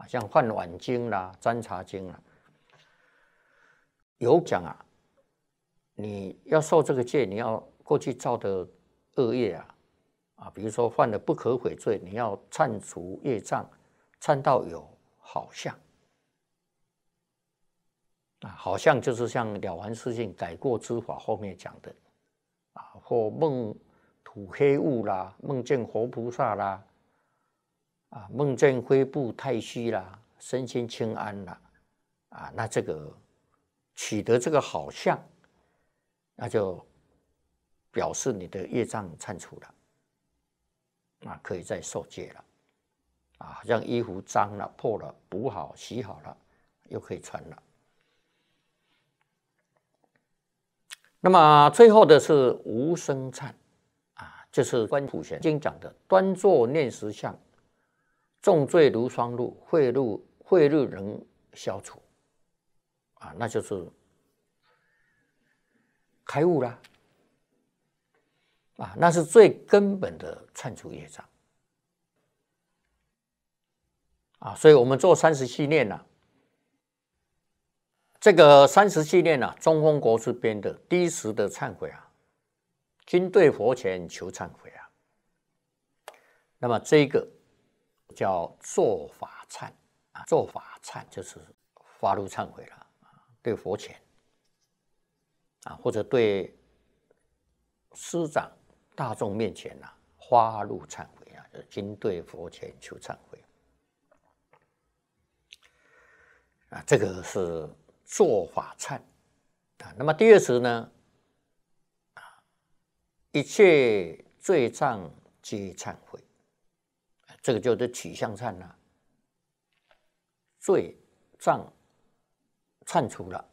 像换碗经啦、沾茶经啦，有讲啊，你要受这个戒，你要过去造的恶业啊，比如说犯了不可悔罪，你要忏除业障，忏到有好相啊，好像就是像了凡四训改过之法后面讲的啊，或梦吐黑雾啦，梦见活菩萨啦，啊，梦见灰布太虚啦，身心清安啦，啊，那这个取得这个好相，那就表示你的业障忏除了，啊，可以再受戒了，啊，好像衣服脏了、破了，补好、洗好了，又可以穿了。那么最后的是无生忏啊，就是观普贤经讲的，端坐念实相，重罪如霜露，秽日能消除啊，那就是开悟啦啊，那是最根本的忏除业障啊，所以我们做37念啊，这个37念啊，中峰国师编的第一时的忏悔啊，均对佛前求忏悔啊。那么这个叫做法忏啊，做法忏就是发露忏悔了啊，对佛前啊，或者对师长大众面前啊，发露忏悔啊，就均对佛前求忏悔啊，这个是做法忏啊。那么第二时呢，一切罪障皆忏悔，这个就是取向忏了，罪障忏除了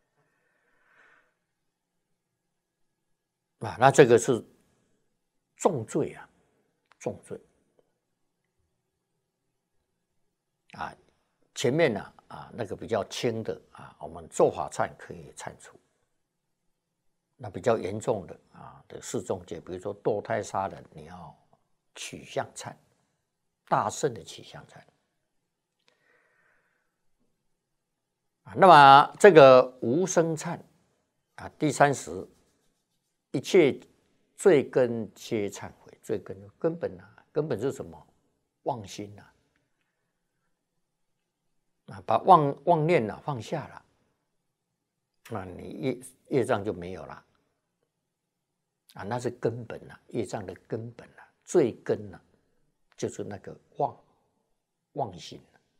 啊，那这个是重罪啊，重罪啊。前面呢那个比较轻的啊，我们做法忏可以忏除。那比较严重的的四重戒，比如说堕胎杀人，你要取向忏，大圣的取向忏啊。那么这个无生忏啊，第30，一切罪根皆忏悔。罪根根本根本是什么？妄心把妄念放下了，那你业障就没有了啊，那是根本业障的根本罪根就是那个妄心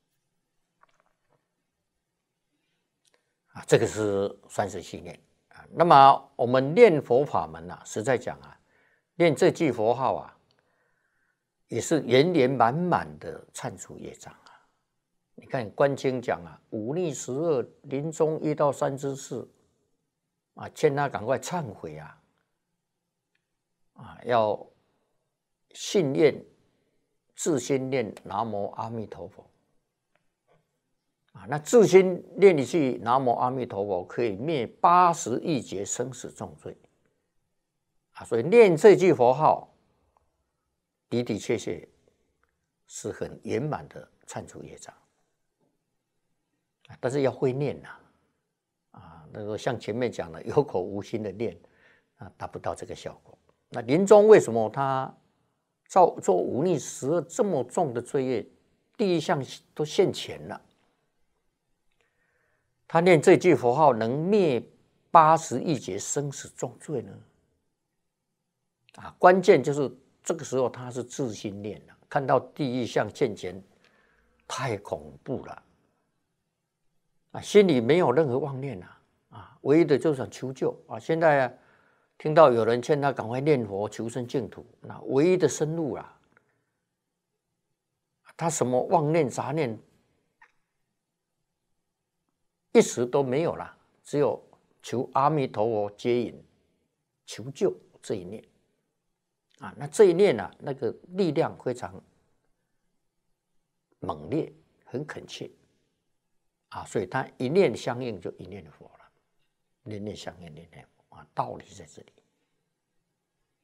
啊，这个是37念啊。那么我们念佛法门实在讲念这句佛号也是圆圆满满的忏除业障你看观经讲忤逆12，临终1到3之事劝他赶快忏悔要信念自心念南无阿弥陀佛那自心念一句南无阿弥陀佛，可以灭80亿劫生死重罪所以念这句佛号的的确确是很圆满的忏除业障但是要会念那个像前面讲的有口无心的念达不到这个效果。那临终为什么他做忤逆12这么重的罪业，第一项都现前了，他念这句佛号能灭80亿劫生死重罪呢？关键就是这个时候他是自心念了，看到地狱像现前，太恐怖了心里没有任何妄念唯一的就是想求救现在听到有人劝他赶快念佛求生净土，那唯一的生路他什么妄念杂念一时都没有了，只有求阿弥陀佛接引求救这一念那这一念那个力量非常猛烈，很恳切所以他一念相应就一念佛了，念念相应念念佛道理在这里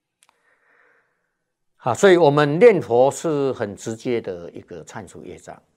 所以我们念佛是很直接的一个忏除业障